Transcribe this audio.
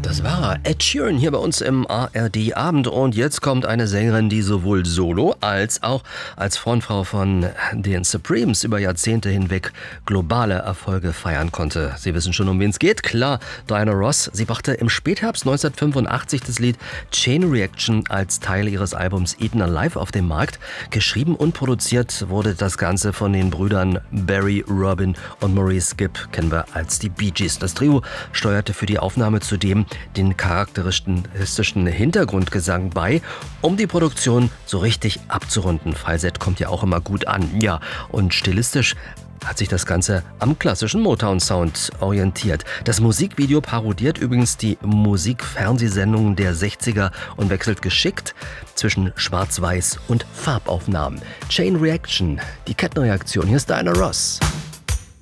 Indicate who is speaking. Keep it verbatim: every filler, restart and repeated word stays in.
Speaker 1: Das war Ed Sheeran hier bei uns im A R D-Abend. Und jetzt kommt eine Sängerin, die sowohl solo als auch als Frontfrau von den Supremes über Jahrzehnte hinweg globale Erfolge feiern konnte. Sie wissen schon, um wen es geht. Klar, Diana Ross. Sie brachte im Spätherbst neunzehnhundertfünfundachtzig das Lied Chain Reaction als Teil ihres Albums Eaten Alive auf den Markt. Geschrieben und produziert wurde das Ganze von den Brüdern Barry, Robin und Maurice Gibb, kennen wir als die Bee Gees. Das Trio steuerte für die Aufnahme zudem den charakteristischen Hintergrundgesang bei, um die Produktion so richtig abzurunden. Falsett kommt ja auch immer gut an. Ja, und stilistisch hat sich das Ganze am klassischen Motown-Sound orientiert. Das Musikvideo parodiert übrigens die Musikfernsehsendungen der sechziger und wechselt geschickt zwischen Schwarz-Weiß und Farbaufnahmen. Chain Reaction, die Kettenreaktion. Hier ist Diana Ross.